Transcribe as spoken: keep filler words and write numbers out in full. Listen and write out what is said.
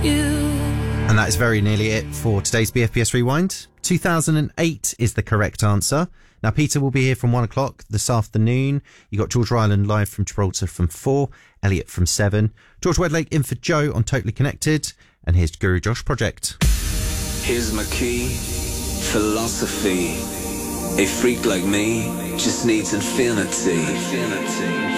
And that is very nearly it for today's B F B S Rewind. two thousand eight is the correct answer. Now, Peter will be here from one o'clock this afternoon. You got George Ryland live from Gibraltar from four, Elliot from seven, George Wedlake in for Joe on Totally Connected, and here's Guru Josh Project. Here's my key, philosophy. A freak like me just needs infinity. infinity.